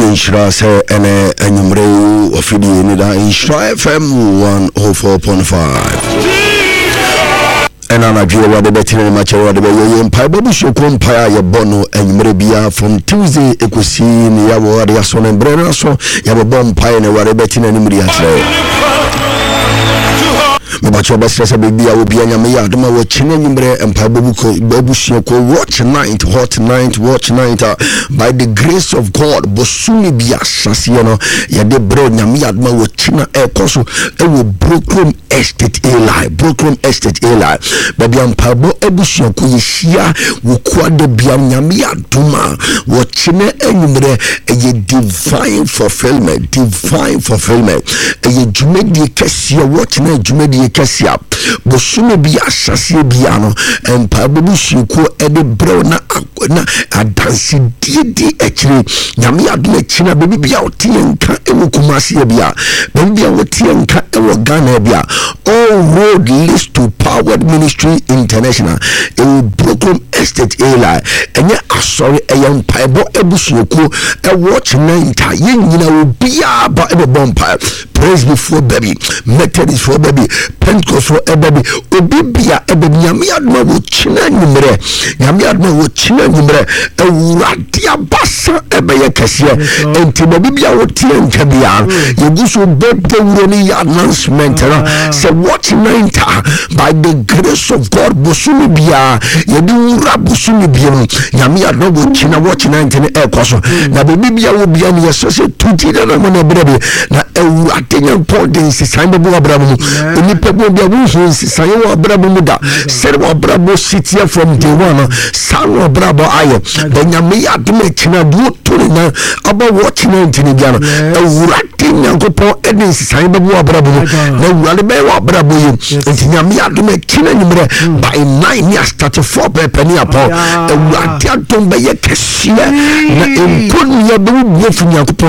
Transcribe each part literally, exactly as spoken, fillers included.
Inshra say ene enyumre ofidi ni da Inshra F M one oh four point five. And I do what the betting match or the way in Pibabu Shokumpire, your bono and Mrebia from Tuesday, Ecusin, Yawa, Yason and Brenner, so you have a bomb pie and a water betting and Mria. Mabacho Bessa Baby, I will be a Yamia, Dama, watching Nimbre and Pabuko, Babushoko, watch night, hot night, watch night, by the grace of God, Bosuni Bia Sasiano, Yade Bro, Yamia, watching a Coso, and will Brooklyn Estate Eli, Brooklyn Estate Eli, Baby and Pabo Ebushoko, Yishia, Wukwade Biam Yamia Duma, watching a Nimbre, a divine fulfillment, divine fulfillment, a Jumedi Cassia, watching a Jumedi Cassia, Bosume Bia Sassia Biano, and Pabushiko, Eddie Brona, a dancing D actually, Yamia Dlechina, baby out Tianka, Emukumasia Bia, baby out Tianka, Ewaganabia, all road leads to Powered Ministry International, a Brooklyn Estate Eli, and yet I sorry a young Paibo Ebushoko, a watch nine tie, you know, Bia, but a bumpire, praise before baby, Methodist for baby, Pentecost for a baby, Obibia, a baby, Yamiadma with China numere, Yamiadma with China numere, a Radia Bassa, a Baya Cassia, and Tibabia with Tian Cabia, you do so bad the announcement, say watch nine by the grace of God, Bosumibia, you do Rabusumibia, Yamiadma with China watch nineteen air coso, now Babia will be an associate to Tina baby, now a Ratin importance is signed by Bravo. People be who Sayo Brabuda, Serwa Brabo City from day one, San Brabo Ayo, then Yamia Dumechina do Turina about watching Antiniana, a Ratin Yankopo Edis, Simon Brabo, no Ralibera Brabo, and Yamia Dumechina by nine years started four penny upon a Ratia Tomba Cassia, and put me a blue from Yankopo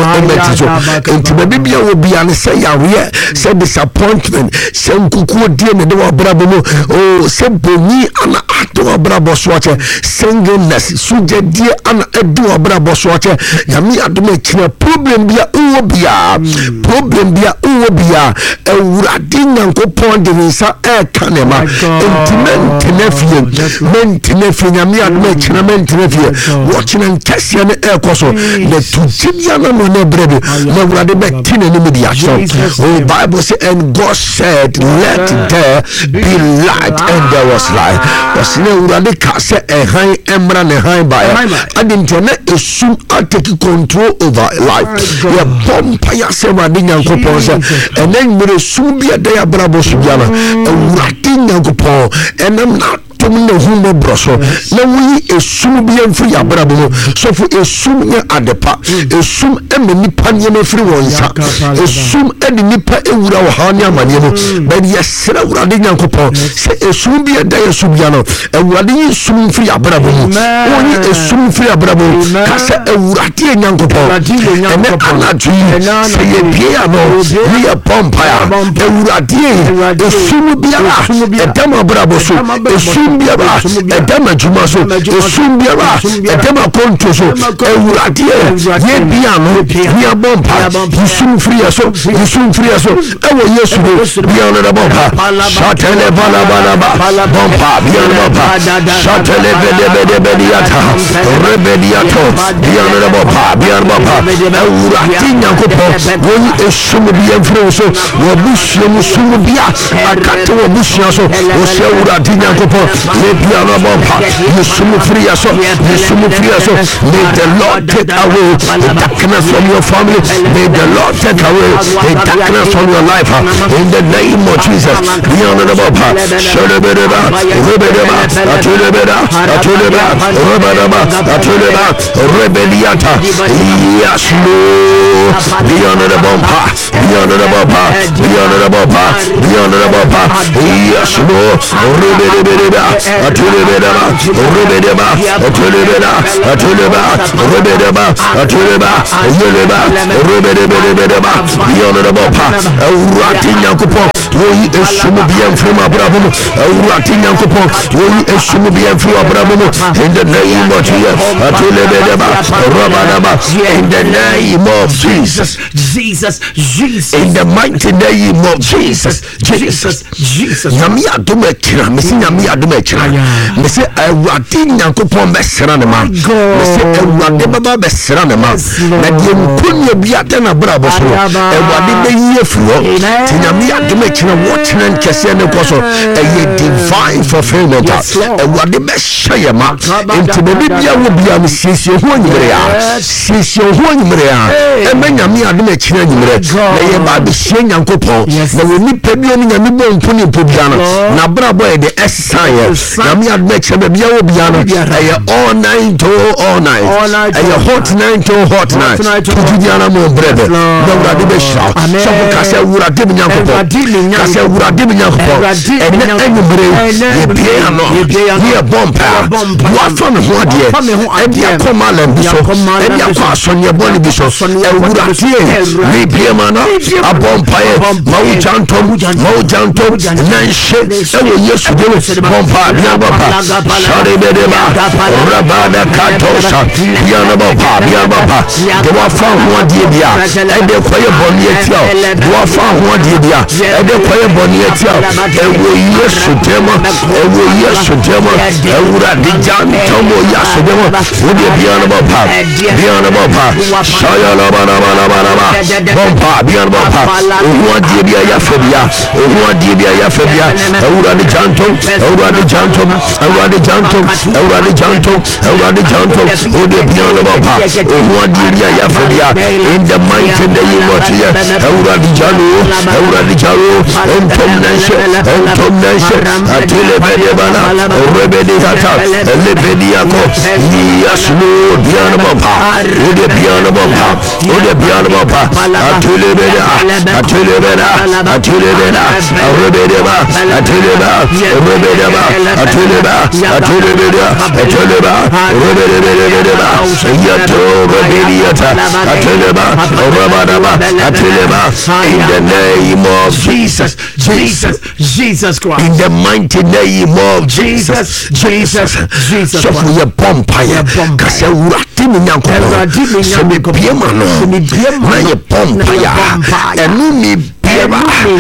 and to the Bibia will be an say, said disappointment. Kuku dear the Brabo, oh, Seboni, and Ato Brabo Swatcher, singleness, Suja dear and Edu Brabo Swatcher, Yami Admechina, problem be a Ubia, problem be a Ubia, a Radin and Copondenisa air canema, intimate nephew, mentinephew, Yami Admechina, mentinephew, watching and Cassian air coso, the two Tibiana no bread, no Radibectin in the media. Oh, Bible said, and God said, let there be light, and there was light. Was no radical say a high emran a high buyer. I didn't assume I take control over life. We are bomb paya semading and coupons, and then we soon be a day of Bravo Subiana, and ratting and coupon, and I'm not. No humo broso na we esum bi enfri abrabo so for esum nya adepa esum eme nipa nya mefri wonsa esum edi nipa ewura wo ha nya amane no but yesra urade nyankopon se esum bi eda esum bia no ewurade esum fri abrabo woni esum fri abrabo ka se ewurade nyankopon ene anaju se ye bia no we a vampire ewurade esum bia edam abrabo so esum biara edema juma so esum biara edema konto so ewurade ye bia no bia bompa esum free so esum free so ewo yesu do bia no bompa satele bala bala bompa bia no bompa satele bede bede bediata rebediato bia no bompa bia no bompa ewurade nyankopo woni esum bia free so wo bushie musum bia akate wo bushia so wo se ewurade nyankopo le bia no bompa esum free so esum free so may the Lord take away the darkness from your family, may the Lord take away the darkness from your life in the name of Jesus. Bia no bompa sholebeda rebeda atulebeda atulebeda rebeda atulebeda rebeliata yes no bia no bompa bia no bompa bia no bompa bia no bompa yes no rebeda atulebeda rebeda atulebeda atulebeda rebeda atulebeda yeleba rebeda bia no bompa urati nyakopo woyi esum bia mframa abrabo urati nyakopo woyi esum bia mframa abrabo in the name of Jesus atulebeda robada in the name of Jesus, Jesus, Jesus, in the mighty name of Jesus, Jesus, Jesus. Nyame adom akira, me se nyame adom akira, me se awurade nyankopɔn bɛsra ne ma, me se awurade baba bɛsra ne ma, na die nkonia bi ade na brabo so, awurade bɛyi afiri hɔ, te nyame adom akira wɔtena nkɛseɛ ne kɔ so, ɛyɛ divine fulfillment, awurade bɛhyɛ yɛ ma, nti baabi bia wo bia me siesie ho anyimere a, siesie ho anyimere a, ɛmɛ nyame adom akira anyimere, na yɛ ba bɛhyɛ nyankopɔn, na wɔ nipa bi ne nyame bɔ mpo ne mpo bia no, na brabo yɛ de ɛsesan yɛ, nyame adom akira baabi a wo bia no, ɛyɛ all night to all night, ɛyɛ hot night to hot night, tutu diana mo brɛdɛ, na wurade bɛhyira, sɔfo kasɛ wurade me nyankopɔn, kasɛ wurade me nyankopɔn, ɛnɛ anyimere yɛbie ano, ne yɛ bɔmpa, wafa me ho adeɛ, ɛde akɔ malam bi so, ɛde akɔ asɔneɛ bɔne bi so, ɛwurade ne bie ma no, abɔmpaeɛ, ma wo gyantom, ma wo gyantom, na nhyɛ, ɛwɔ Yesu dene, bɔmpa, biabɔpa, sɔre bedeba, rabada katosa, biabɔpa, biabɔpa, de wafa ho adeɛ bia, ɛde kɔyɛ bɔne atia, de wafa ho adeɛ bia, ɛde kɔyɛ bɔne atia, ɛwɔ Yesu dema, ɛwɔ Yesu dema, ɛwurade gyantom wɔ Yesu dema, wode biabɔpa, biabɔpa, sayalabalabalaba, bɔmpa, biabɔpa, ohu adeɛ bia yafa bia, ohu adeɛ bia yafa bia, ɛwurade gyantom, ɛwurade gyantom, ɛwurade gyantom, ɛwurade gyantom, ɛwurade gyantom, wode biabɔpa, ohu adeɛ bia yafa bia, in the mighty name of Jesus, ɛwurade gyalo, ɛwurade gyalo, entom nanhyɛ, entom nanhyɛ, atelebede bana, rebede hata, elebede yako, yaslo, biabɔpa, wode biabɔpa, wode biabɔpa, atelebede, atelebede, atelebede, rebede ba, ateleba, rebede ba, ateleba, atelebede, ateleba, rebede ba, yato, rebede yata, ateleba, rebede ba, ateleba, in the name of Jesus, Jesus, Jesus Christ, in the mighty name of Jesus, Jesus, Jesus. So for your bumpire, because you wurade me nyankopɔn, so me biema no, na ye bumpire, enu me biema,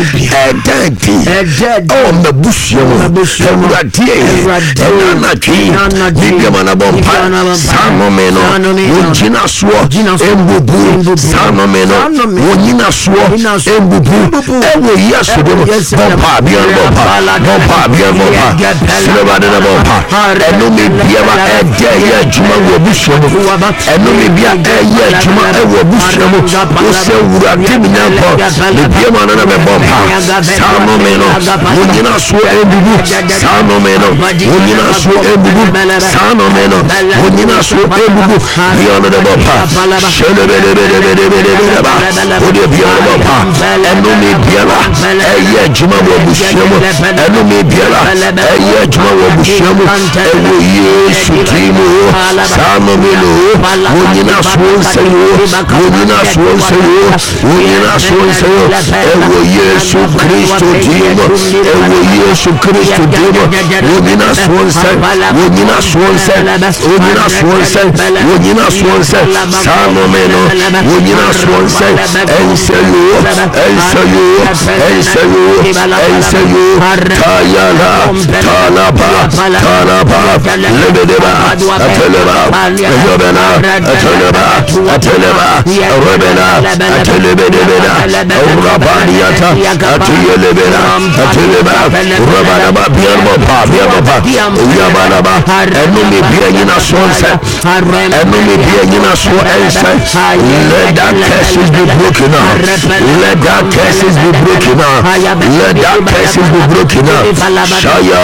edadi, oh me busio, ewurade, enanatwi, me biema na bumpire, sano meno, wonjina suo, embubu, sano meno, wonjina suo, embubu, ewo Yesu demo, bumpa, biema bumpa, bumpa, biema bumpa, silobade na bumpa, enu me biema ede ye juma wo busio, enu me bia eye juma ewo busio, ose wurade me nyankopɔn, me biema na me bumpa, sano meno, wonjina suo embubu, sano meno, wonjina suo embubu, sano meno, wonjina suo embubu, biema na bumpa, shelebede bede bede bede bede ba, ode biema bumpa, enu me biema eye juma wo busio, enu me biema eye juma wo busio, ewo Yesu timo, sano meno, wonjina suo nseyo, wonjina suo nseyo, wonjina suo nseyo, ewo Yesu Kristo timo, ewo Yesu Kristo timo, wonjina suo nseyo, wonjina suo nseyo, wonjina suo nseyo, wonjina suo nseyo, sano meno, wonjina suo nseyo, enseyo, enseyo, enseyo, enseyo, tayala, talaba, talaba, lebedeba, ateleba, yobena, ateleba, ateleba, rebena, atelebedebeda, urabadiata, atiyelebena, ateleba, urabadaba, biarbopa, biarbopa, uyabanaba, enumi bianyina sonse, enumi bianyina so ense, let that curses be broken now, let that curses be broken now, let that curses be broken now, shaya,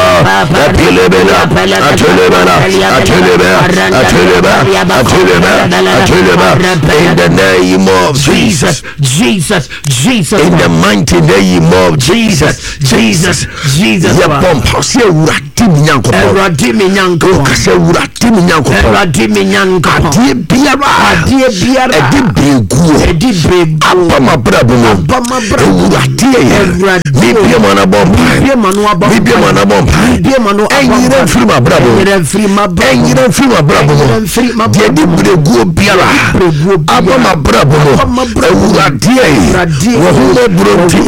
atilebena, atelebena, ateleba, ateleba, ateleba, ateleba, in the name of Jesus, Jesus, Jesus, in the mighty name of Jesus, Jesus, Jesus. Ya pompa se wurade mi nyankopɔn, Ewurade mi nyankopɔn, kase wurade mi nyankopɔn, Ewurade mi nyankopɔn, adie biara, adie biara, edi bregu, edi bregu, abama brabo mo, abama brabo, wurade ye, mi bia mana bompa, bia manu abama, mi bia mana bompa, bia manu abama, enyire mfiri ma brabo, enyire mfiri ma brabo, enyire mfiri ma brabo mo, de di bregu bia biara abama brabo mo ewurade wo ho bronti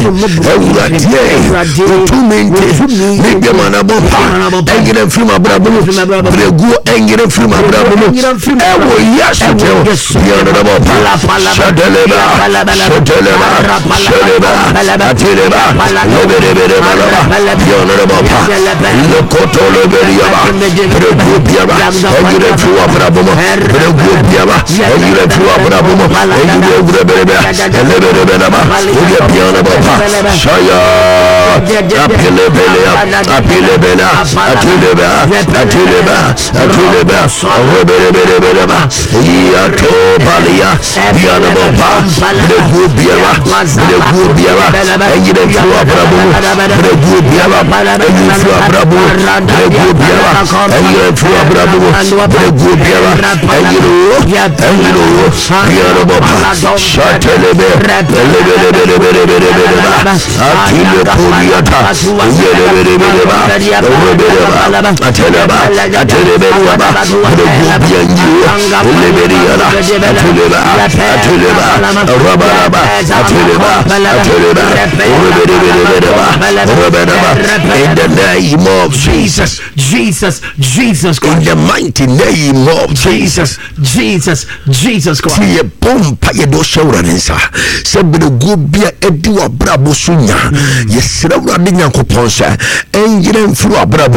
ewurade otumenti ne biama na bompa engire firma brabo mo bregu engire firma brabo mo ewo yesu te biara na bompa shadeleba shadeleba shadeleba atileba leberebe balaba biara na bompa lokoto leberiaba bregu biaba engire firma brabo mo bregu biaba engire firma brabo mo engire lebερebe lebερebe na ba engire biara bompa shaya apilebele apilebele atileba atileba atileba lebερebe ba yato balia biara bompa bregu biaba bregu biaba engire firma brabo mo bregu biaba engire firma brabo mo bregu biaba engire firma brabo mo bregu biaba engire engire biara bompa shatelebe lebelebelebelebelebe atile poliata lebelebeleba lebeleba ateleba atelebeleba bregu biangi leberiala ateleba ateleba rabaraba ateleba ateleba lebelebeleba rabaraba in the name of Jesus Jesus Jesus Christ. In the mighty name of Jesus Jesus Jesus Christ. Ye pompa ye do shawra nsa se bregu bia edi wa brabo sunya ye srawra de nyankopon sa engire mfuru abrabo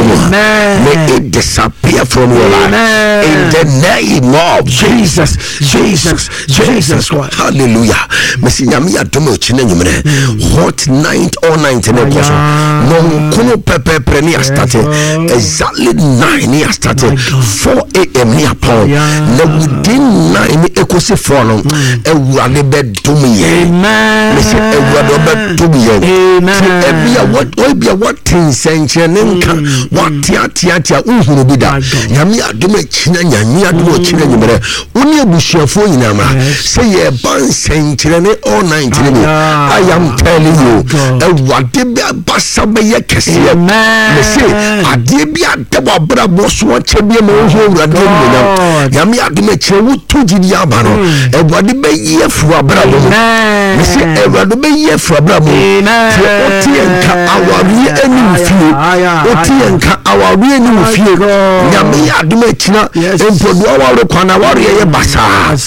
may it disappear from your life in the name of Jesus Jesus Jesus Christ. Hallelujah. Mesi nyame adom o chine nyumre hot night all night ne koso no kuno pepe pre ni started exactly nine ni started four a.m. ni upon na within nine ekosi follow ewurade be dumiye amen mesi ewurade be dumiye amen ebia what ebia what things enchene nka what atia atia uhuru bida nyame adom chine nyame adom chine nyumre oni abusuafo nyina ma say ye ban senchene all night ni I am telling you ewurade be basa be ye kese amen mesi ade bia de bobra boso chebie ma ohurade nyina nyame adom chire wutu gidi abano ewurade be ye fu abrabo mesi ewurade be ye fu abrabo ti otienka awari eni fie otienka awari eni fie nyame adom china empodu awari kwana awari ye basa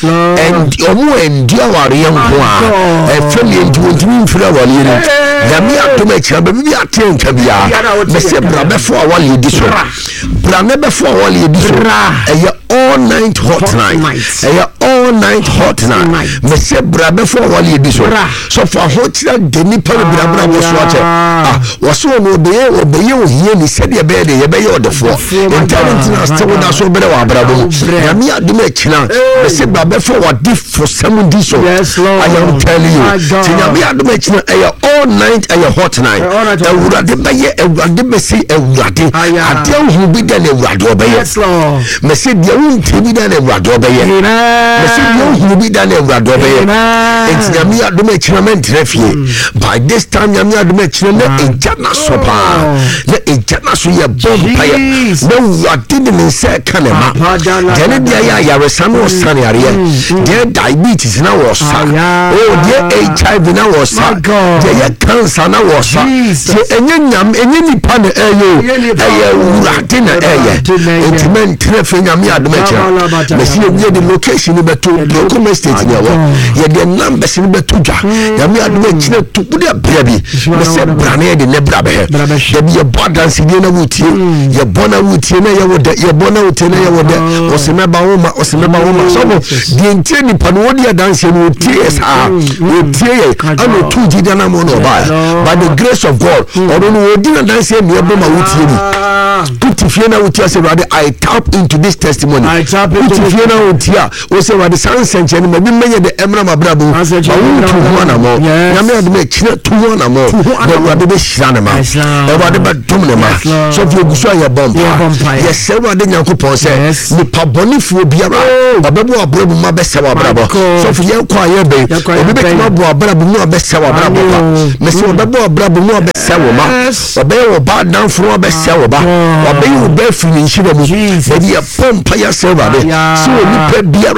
and omo endi awari nko a efemi endi ontimi mfira awari ni nyame adom china be bi atenka bia mesi brabe fo awari edi so brabe be fo awari edi so eye all night hot night eye all night hot night mesi brabe fo awari edi so so for hot de ni pa brabra wo so ache ah wo so no obeye obeye ohie ni se de be de ye be ye odefo intelligent na still na so bere wa brabo nyame adom china mesi brabe fo wadi for seven days so I am telling you nyame adom china eye all night eye hot night ewurade be ye ewurade be si ewurade ade hu bi de na ewurade obeye mesi de unti bi de na ewurade obeye mesi de hu bi de na ewurade obeye enti nyame adom china mentre fie by this time nyame adom china na ejana so pa na ejana so ye bompa ye na ewurade de nse kanema de de ya ya resano osane are de diabetes na wo sa oh de H I V na wo sa de ye cancer na wo sa de enye nyam enye nipa na eyo eye ewurade na eye enti mentre fie nyame adom china mesi ye de location ni beto document state ni wo ye de numbers ni beto dwa nyame adom china to bude bra bi mesi brane de ne bra be de bi ye bodansi de na wutie ye bona wutie na ye wo de ye bona wutie na ye wo de osemeba wo ma osemeba wo ma so de ntie ni pa no wo de dance ni wutie sa wutie ye ano tu jida na mo no ba by the grace of God odo no wo di na dance ni e bo ma wutie ni tuti fie na wutie say brother I tap into this testimony I tap into tuti fie na wutie o say brother san senche ni ma bi menye de emra ma brabo ma wo tu ho na mo nyame adom china tu ho na mo brother be shira na ma brother be dum na ma so fi oguso ya bompa yes se brother nyankopon say ni pa bonifuo biara obebu abrabo ma be se wa brabo so fi yen kwa ye be obi be ma bo abrabo mu be se wa brabo ba me se obebu abrabo mu be se wo ma obe wo ba dan furu be se wo ba obe wo be firi nshire mu e di pompa ya se brother so ni pa biara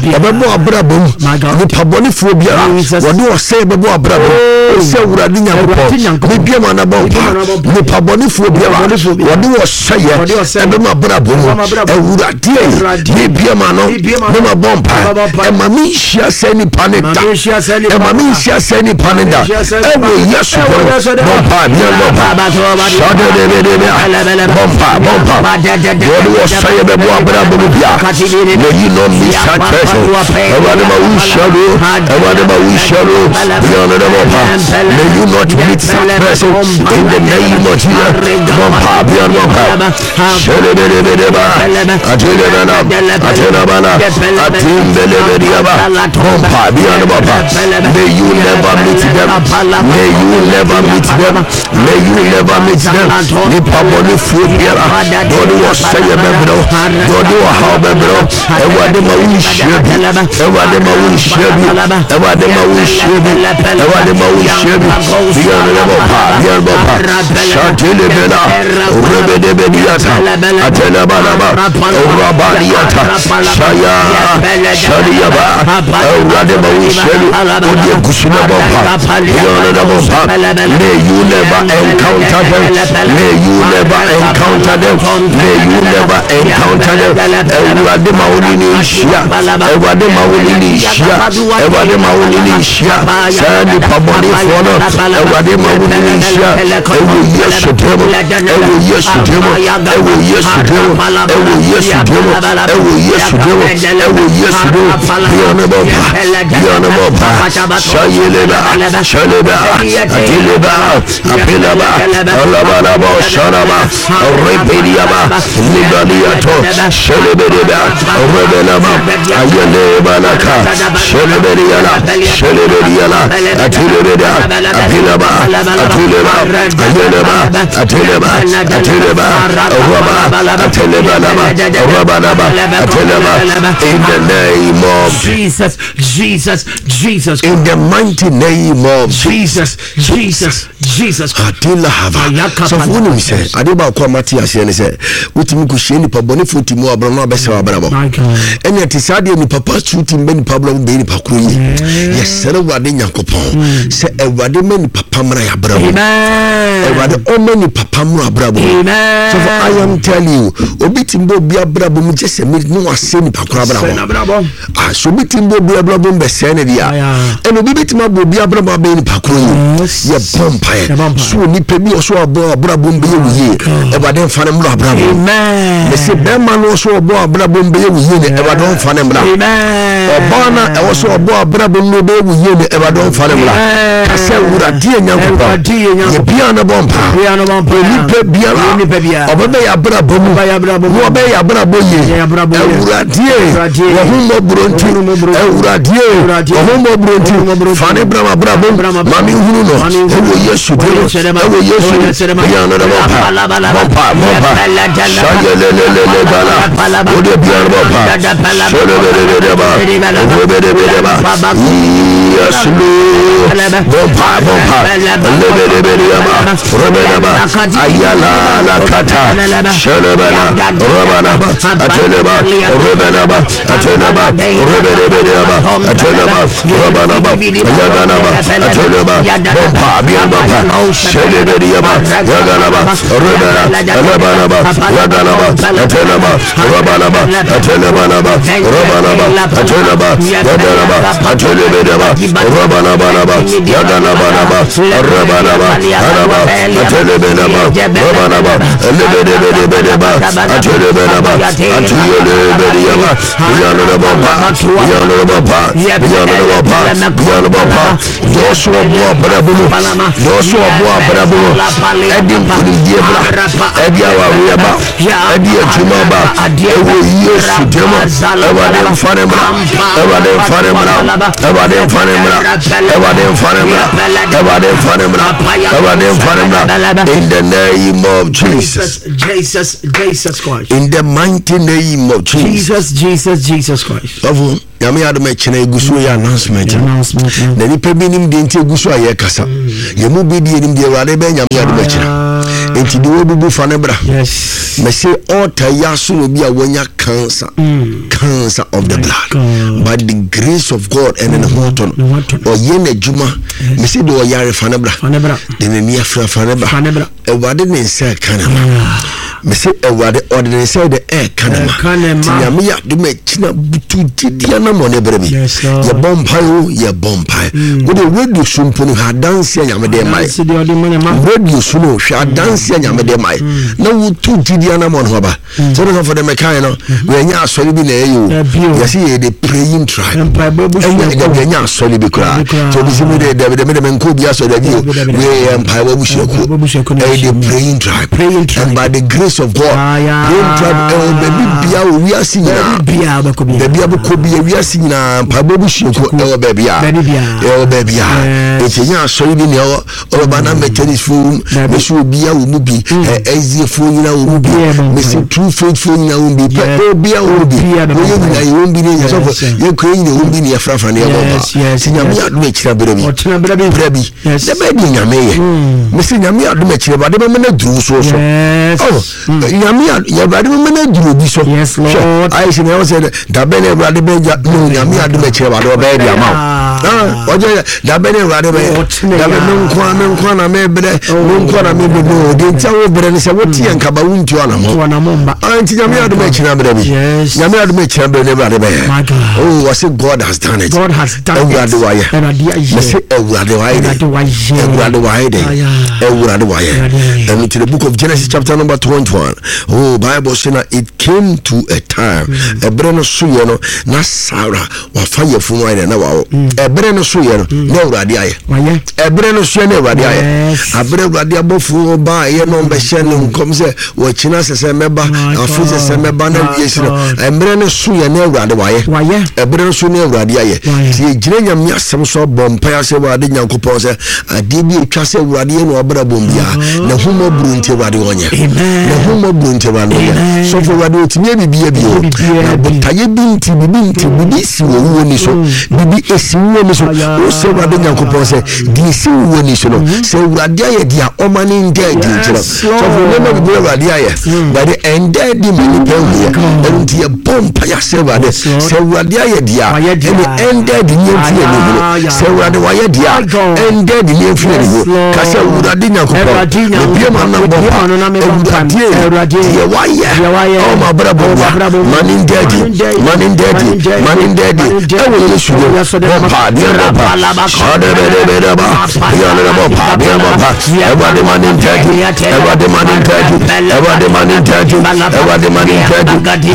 Bebo Abrabum, the Pabonifu Biara, what do I say Bebo Abrabum? Say Uradi Nyankopon, the Biamana Bompa, the Pabonifu Biara, what do I say? Ebema Abrabum, and Uradi, the Biamano, Bema Bompa, and Mamisha Seni Panita, and Mamisha Seni Panida, every yes, Bompa, Bompa, Shada de Bompa, Bompa, what do I say Bebo Abrabum? May you not miss that person. May you not meet that person in the name of Jesus. May you never meet them. May you never meet them. May you never meet them. The Paboni Fubiera, God was saying, God, you are how bebro. Ewa de ma wi shebi. Ewa de ma wi shebi. Ewa de ma wi shebi. Ewa de ma wi shebi. Biya de bo pa, biya bo pa. Shatele bela. Rebe de bediata. Atela bala ba. Rabaliata. Shaya. Shadia ba. Ewa de ma wi shebi. Odi kushina bo pa. Biya de bo pa. May you never encounter them. May you never encounter them. May you never encounter them. Ewade maulini shia, ewade maulini shia, ewade maulini shia. Sani paboni fono, ewade maulini shia. Ewu yesu demo, ewu yesu demo, ewu yesu demo, ewu yesu demo, ewu yesu demo, ewu yesu demo. Biyane bopa, biyane bopa. Shayeleba, shayeleba, atileba, apilaba, alababa, sharaba, repediaba, libaliato, shalebedeba. Rebelama, Ayele Balaka, Shelebediana, Shelebediana, Atilebeda, Apilaba, Atileba, Ayeleba, Atileba, Atileba, Roba, Ateleba, Robanaba, Ateleba, in the name of Jesus, Jesus, Jesus, in the mighty name of Jesus, Jesus, Jesus. Atila Hava. So when we say, Adiba Kwamati Asian said, Utimuku Sheni Pabonifu Timu Abrano Bessa Bravo. And yet, it's idea the papa shooting many Pablo Baby Pakui. Yes, sir, Wadin Yakopon. Say a Wadiman Papamra Bravo. A Wadi many Papamra Bravo. So I am telling you, Obitimbo Bia Bravo, just a minute, no, I send Pacra Bravo. I should be Timbo Bia Bravo Bessenadia. And Obitima Bia Bravo Baby Pakui. Yes, Pompire. So Nipebi also a boy Bravo Baby. Ever then Fanamra Bravo. They say Berman also a boy Bravo Baby. Ever don't find him. Obana also a boy Bravo Baby. Ever don't find him. I said, would a dear young piano bomba, piano bomba, Bia, Obey a Bravo, Obey a Bravo, Uradia, Homo Brunti, Uradia, Homo Brunti, Fanny Brava Bravo, Mammy Huno, yes, you do, yes, you piano bomba, bomba, Shaya, would you be a bomba? Yes, bomba, bomba, Ayala, La Cata, Shalabana, Rabanaba, Ateleba, Rabanaba, Ateleba, Rebedeba, Ateleba, Rabanaba, Yaganaba, Ateleba, Bomba, Bianaba, Shalabediaba, Yaganaba, Rebana, Alabanaba, Yaganaba, Ateleba, Rabanaba, Ateleba, Rabanaba, Ateleba, Yaganaba, Atelebedeba, Rabanaba, Yaganaba, Rabanaba, Araba, Atelebedeba, Rabanaba, Lebedebedeba, Atelebedeba, Atelebedeba, Yanaba, Yanaba, Yanaba, Yanaba, Joshua Brabu, Joshua Brabu, Edim Pudiabra, Ediawa Riaba, Edia Jumaba, Ewo Yes, Juma, Evadem Fanemra, Evadem Fanemra, Evadem Fanemra, Evadem Fanemra, Evadem Fanemra, Evadem Fanemra, in the name of Jesus, Jesus, Jesus Christ, in the mighty name of Jesus, Jesus, Jesus Christ. Yami had me chene gusu ya announcement. Na nipa bi nim de nti gusu aye kasa. Ye mu bi de nim de awade be nyame ade be chene. enti de obubu fa ne bra Yes. me say altar yaso no bi a wonya cancer Mm. cancer of the blood God. by the grace of God and in the water or yen adwuma me say de o yare fa ne bra Fa ne bra. de ne nia fra fa ne bra Fa ne bra. ewade ne nsa kanama me say ewade ordinary say the air kanama Kanama. nyame ya de me kina butu didia na mo ne bra bi Yes, Lord. ye bompai o ye bompai wo de radio sumpo no ha dance nyame de mai Dance de odi mo ne ma. radio suno hwa dance nyame de mai na wo tu didia na mo no ba so no for the mekan no we nya asori bi na eyo ye say ye the praying tribe Empire babu. enya de nya asori bi kura so bi simu de de de me nko bi asori bi we empire babu sheku e the praying tribe Praying tribe. and by the grace of God praying tribe e baby bia o wi asinyina Bia ba ko bia. baby aboko bi wi asinyina empire babu sheku e o baby a Baby bia. e o baby a e nya asori bi ne o o ba na methodist forum me so bia wo mu bi e ezie fo nyina wo mu bi me se true faithful nyina wo bi pe bia wo bi wo nyina wo bi ne so ye kro nyina wo bi ne ya frafa ne bo ba ti nyame adu e kira bere bi O tena bra bi. bere bi de ba di nyame ye me se nyame adu e kira ba de ba me na duru so so Yes. oh nyame adu ya ba de me na duru bi so Yes, Lord. ai se ne o se da be ne bra de be ja no nyame adu e kira ba de ba di ama ah o je da be ne bra de be da be no nkwa me nkwa na me bere no nkwa na me bere no de ntia wo bere ne se wo tie nkaba wo ntu ana mo Wana momba. anti nyame adu e kira bere bi Yes. nyame adu e kira bere ne bra de be My God. oh I say God has done it God has done it. Ewurade wa ye. Ewurade aye. me say ewurade wa ye Ewurade wa ye. ewurade wa ye Aya. ewurade wa ye Ewurade wa ye. and to the book of Genesis chapter number twenty-one oh Bible say na it came to a time ebre no so ye no na Sarah wa fa ye funu aye na wa wo ebre no so ye no na ewurade aye Wa ye. ebre no so ye na ewurade aye Yes. abre ewurade abofu ba ye no be hye no nkom se wo kina sese meba My afu sese meba na God. wiesi no ebre no so ye na ewurade wa ye Wa ye. ebre no so na ewurade aye Why? ti ejire nyame asem so bompa ya se wade nyankopon se ade bi etwa se ewurade ye no obra bombia na humo brunti ewurade onye Amen. na humo brunti ewurade onye so for ewurade otimi bibia bi o na botaye binti bibi nti bibi si wo wo ni so bibi esi wo ni so o se ewurade nyankopon se di si wo ni so no se ewurade aye dia omani nda di ntira so for no no bibi ewurade aye but the end di mani pe wo enti e bompa ya se ewurade se ewurade aye dia ene ended in your fear. Say, Radi, why you dear? Ended in your fear. Casa Radina, Radina, oh, my brother, man in daddy, man in daddy, man in daddy. I will listen to you. Everybody man in daddy, everybody man in daddy, everybody man in daddy, everybody man in daddy.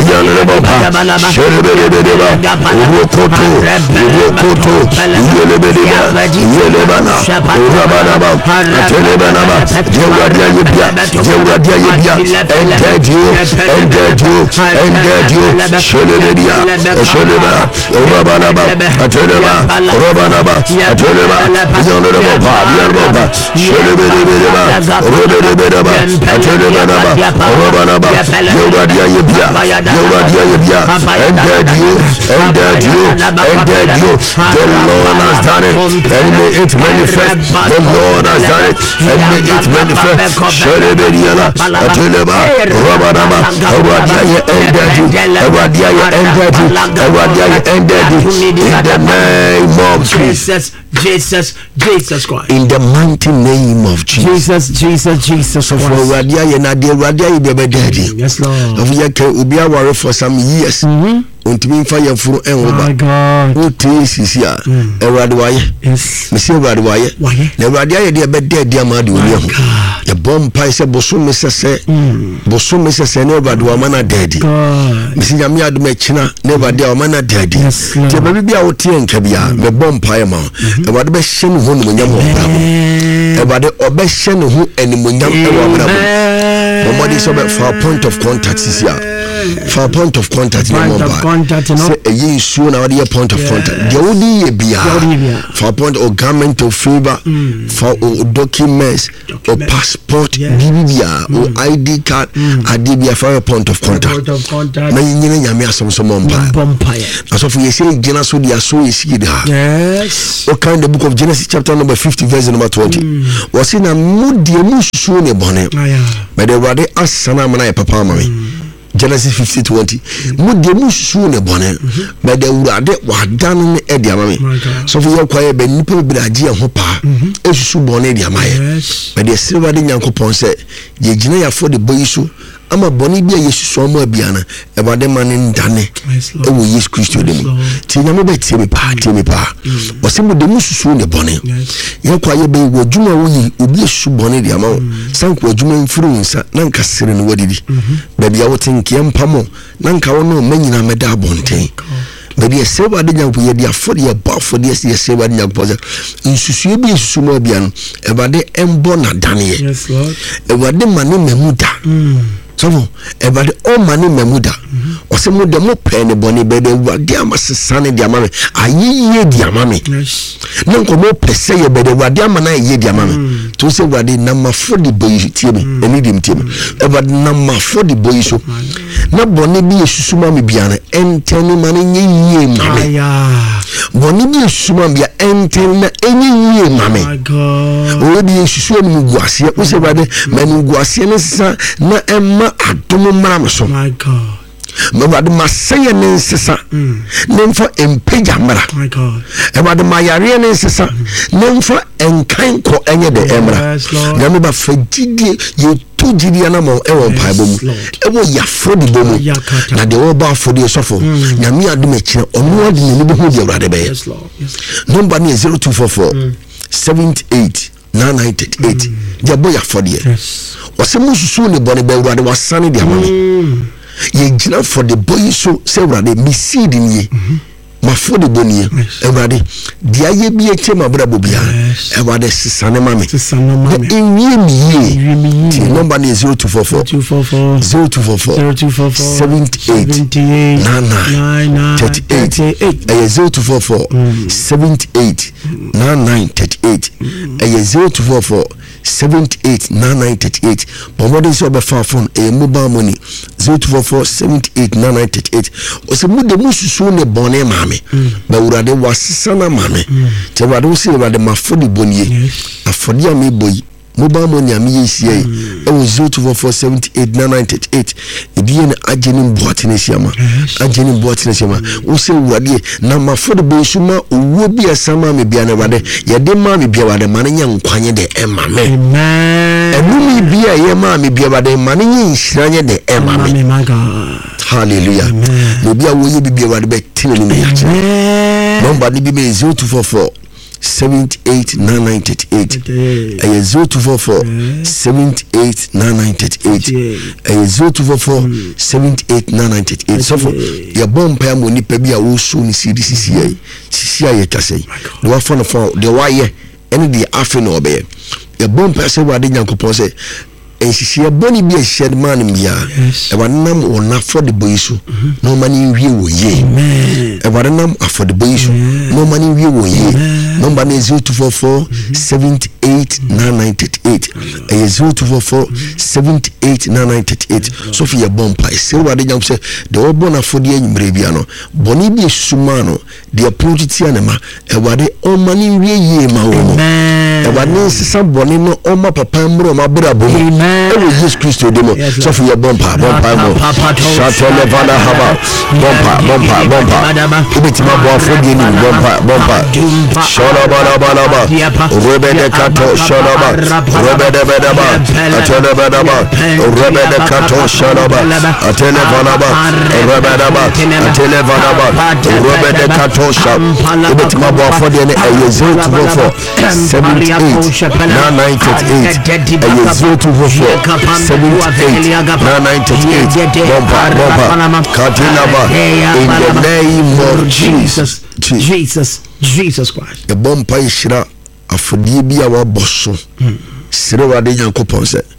Urokoto, urokoto, yelebeleba, yelebana, urabanaba, atelebana, jewradia yebia, jewradia yebia, ended you, ended you, ended you, shelebedia, sheleba, urabanaba, ateleba, urabanaba, ateleba, yelebaba, yelebaba, shelebeleba, rebelebeba, atelebana, urabanaba, jewradia yebia, jewradia yebia, ended you, ended you, ended you. The Lord has done it, and may it manifest. The Lord has done it, and may it manifest. Shelebediala, Ateleba, Rabanaba, Radia ended you, Radia ended you, Radia ended you. In the name of Jesus, Jesus, Jesus Christ. In the mighty name of Jesus. Jesus, Jesus, Jesus So for Christ. Radia, and Nadia Radia, you never daddy. Yes, Lord. Of Yaka, Ubia worry for some years. Untimi fire furu enwoba. My God. Uti sisia. Ewrade waye. Yes. Me say ewrade waye. Waye. Na ewrade aye de be de de amade oni ho. Ya bompa se bosom sese. Bosom sese na ewrade wa mana daddy. God. Me say nyame adom akina na ewrade wa mana daddy. Yes, Lord. Ti ba bibia wo tie nka bia me bompa ye ma. Ewrade be hye ne ho no nyam wo bra. Ewrade obe hye ne ho animonyam e wo bra. Momodi so be for point of contact sisia. for point of contact point of contact no say a yin so na the point of contact the only ye bia for point of government of favor for documents or passport bibia or I D card adibia for a point of contact na yin nyame asomso mompa aso for ye say gina so dia so ye see da yes o kind the book of Genesis chapter number fifty verse number twenty was in a mood the musu ne bone but the word asana mana papa mama Genesis fifty twenty mood the musu ne bone but the word wadan e dia mama so for your kwaye be nipa bi agi ho pa esusu bone dia mama but the silver de nyankopon say ye gina ya for the boy so ama boni bia yesusu omo abiana e bade mane ndane e wo Yesu Kristo dem ti nyame be tie me pa tie me pa o se mo de mususu ne bone ye kwa ye be wo djuma wo yi obi yesusu bone de ama sanko djuma mfuru nsa na nka sere no wadidi ba bia wo tinke empamo na nka wo no manyina meda abonten maybe a sewa de nyanko ye dia for ye ba for ye sewa de nyanko pose nsusu bi nsusu mo bia no e bade embo na dane ye yes lord e bade mane memuda so everybody all money memuda o se mo de mo pe ne boni be de wade amasesane de amame ayiye de amame na nko mo pese ye be de wade amana ye de amame to se wade na mafo de boyi tie me eni dim tie me everybody na mafo de boyi so na boni bi esusuma me bia na enteni mane nyiye mame aya boni bi esusuma bia enteni na enyiye mame my god o de esusuma mu guase o se wade manu guase ne sa na emma adomo mram so my god mabade maseye ne nsesa nemfa empeja mra my god ebade mayare ne nsesa nemfa enkan ko enye de emra nyame ba fagidie ye to gidie na mo e won pai bomu e wo ya frodi bomu na de wo ba frodi sofo nyame adom akire ono ade ne bo hu de awrade be yes lord yes number ni zero two four four seven eight nine nine eight dia boya frodi yes wase mususu ne bone be awrade wasane de amame ye gina for the boy so say awrade mi seed ni ma for the boni awrade dia ye bi eche ma bra bobia awrade sisane mame sisane mame enwie mi ye ti number ni zero two four four two four four zero two four four zero two four four seven eight nine nine eight eight eh zero two four four seven eight nine nine eight eight eh zero two four four seven eight nine nine eight but what is your phone a mobile money zero two four four seven eight nine nine eight o se mu de mususu ne bone mame ba urade wasisana mame te wade wo se wade mafodi bonie afodi am boyi mobile money am yesia e wo zero two four four seven eight nine nine eight e bi ne ageni mboti ne siama ageni mboti ne siama wo se wade na mafodi bo suma owo bi asama me bia ne wade ye de ma me bia wade mane nya nkwanye de emame amen enumi bia ye ma me bia wade mane nya nshiranye de emame my god hallelujah no bia wo ye bia wade be tine ni ya che number ni bi me zero two four four seven eight nine nine eight eh zero two four four seven eight nine nine eight eh zero two four four seven eight nine nine eight so for ya bomb pa mo ni pa bia wo so ni C D C C ai sisi ai tasei the one for for the why any the afi no be ya bomb pa se wade nyankopon se ensisi boni bi shed man bia e wanam wona for the boy so no mani wie wo ye amen e wanam for the boy so no mani wie wo ye number is zero two four four seven eight nine nine eight e zero two four four seven eight nine nine eight so for your bompa se wade nyam se de obona for the enyumre bia no boni bi suma no de approach anema e wade o mani wie ye ma wo amen e wade sisa boni no o ma papa mro ma bra bo amen oh Jesus Christ demo so for your bumper bumper mo shatole vana haba bumper bumper bumper ibitima bo for the ni bumper bumper shola bala bala ba rebede kato shola ba rebede beda ba atele beda ba rebede kato shola ba atele vana ba rebede ba atele vana ba rebede kato shola ibitima bo for the ni e zero two four seven eight nine nine eight e zero two four four seven eight nine nine eight bomba bomba katinaba in the name of Jesus Jesus Jesus Christ the bomba ishira afodie bia wa boso sire wade nyankopon se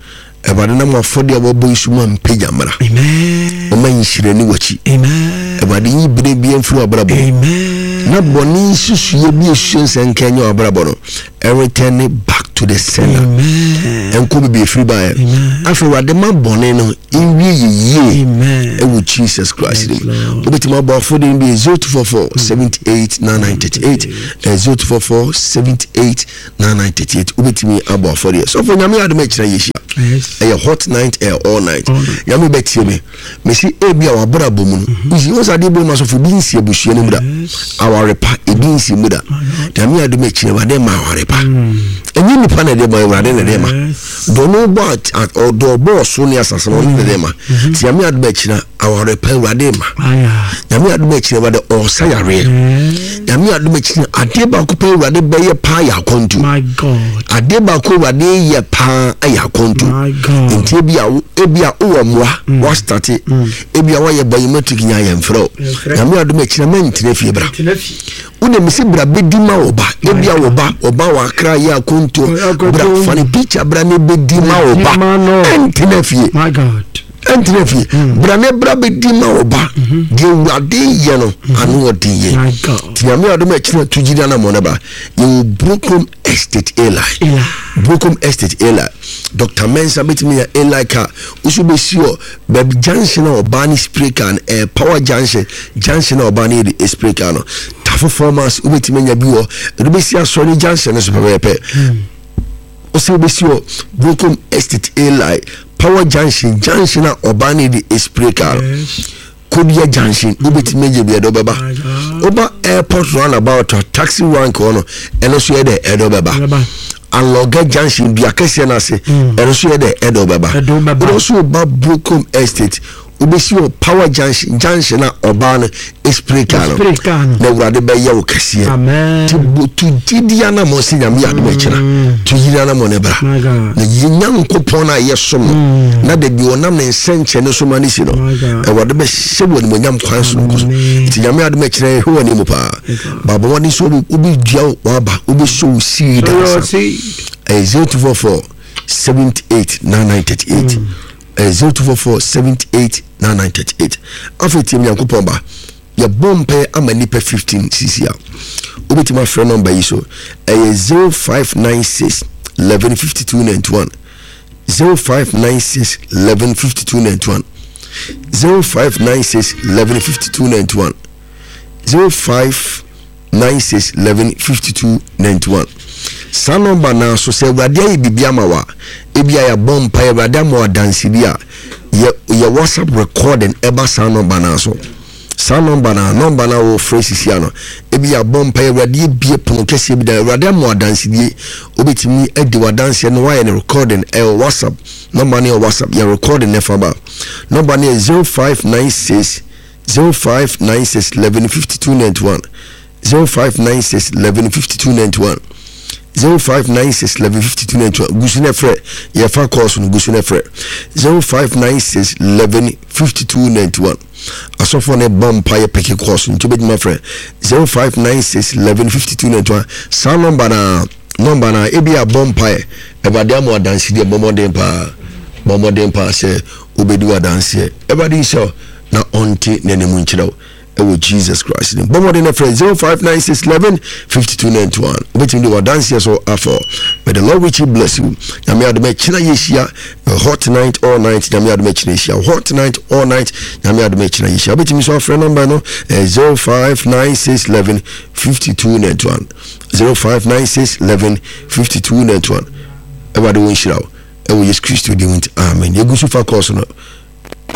Awurade na mo afɔde a wɔbɔ isuma mpagya mmara. Amen. Ɔma nhyira ni wachi. Amen. Awurade yi bere bi mfiri abrabɔ. Amen. Na bɔne susuye bi esuye nsenkenyo abrabɔ no. Return back to the sender. Amen. Enko bi be free by. Afa Awurade ma bɔne no inwie ye. Amen. E with Jesus Christ. Obetima ba afɔde bi zero two four four seven eight nine nine three eight zero two four four seven eight nine nine three eight. Obetimi abo afɔde. So for nyame adom ekira yeshia. Yes. A hot night air all night. Yami betie me. Me si ebi a wabra bomu no. Uzi onsa de bomu so for bi nsi abusua ne muda. Awarepa ebi nsi muda. Yami adu me chire wade ma awarepa. Enyi nipa na de ma wade na de ma. Do no but at or do bo so ne asase no ne de ma. Ti yami adu me chire awarepa wade ma. Yami adu me chire wade osa yare. Yami adu me chire ade ba ko pe wade be ye pa ya kontu. My God. Ade ba ko wade ye pa ya kontu. My God. Nti ebia ebia uwa mwa wa start ebia wa ye biometric nya ye mfro na me adom akira ma ntire fie bra une misi bra bedima oba ebia oba oba wa kra ye akonto bra fani picture bra ne bedima oba ntire fie. My God. Ntire fie bra ne bra bedima oba de wade ye no anu odi ye ti na me adom akira tujida na mo na ba you Brooklyn Estate Eli Brooklyn Estate Eli Doctor Mensa betimi ya Eli ka usu be sure baby junction or bani spray can eh power junction junction or bani the spray can tafo formers ubetimi nya bi wo be sia sorry junction so pepe usu be sure Brooklyn Estate Eli power junction junction or bani the spray can Kodia junction ubetimi je bi edo beba oba airport runabout taxi rank ono eno so ye de edo beba and Loga Junction be a question as a Russia de Edo Baba. Also about Brooklyn Estate. Ubesio power junction junction Obana Esprecano. No rather by your Cassia. Amen. To Gidiana Mosina Miadmechina. To Gidiana Monebra. The young Copona Yesum. Not the Bionam and Sench and Sumanisino. And what the best seven when Yam Quanson. It's Yamad Mechre who are Nimupa. Baba one is so Ubi Joe Waba Ubi so see a zero two four four seven eight nine nine thirty eight. zero two four four seven eight nine nine thirty eight. After Tim Yankupomba, your bomb pay amanipe fifteen C C L. Ubiti my friend number is so a zero five nine six eleven fifty two ninety one. Zero five nine six eleven fifty two ninety one. Zero five nine six eleven fifty two ninety one. Zero five nine six eleven fifty two ninety one. Sa number na so se wade bibia ma wa ebia ya bompa ya wade mo dance bia ye ye WhatsApp recording eba sa number na so sa number na number na wo phrases ya no ebia bompa ya wade bie pon kese bi da wade mo dance bie obetimi edi wa dance no wa ye recording e WhatsApp number na WhatsApp ya recording nefa ba number na zero five nine six zero five nine six eleven fifty two ninety one. Zero five nine six eleven fifty two ninety one. Zero five nine six eleven fifty two ninety one. Gusune fre ye fa course no gusune fre zero five nine six eleven fifty two ninety one. Asofo ne bompa ye peke course no to be my friend zero five nine six eleven fifty two ninety one. Sa number na number na ebia bompa e ebade am dance de bomodem pa bomodem pa se obedi wa dance e ebade show na onti ne ne munchirawo with Jesus Christ. Bomber in a phrase zero five nine six eleven fifty two ninety one. Waiting to dance here so after. May the Lord richly bless you. Yamia de Mechina Yeshia, hot night all night. Yamia de Mechina Yeshia, hot night all night. Yamia de Mechina Yeshia. Waiting me so friend number no zero five nine six eleven fifty two ninety one. Zero five nine six eleven fifty two ninety one. Everybody win shit out. And we just Christ to do it. Amen. You go so far course no.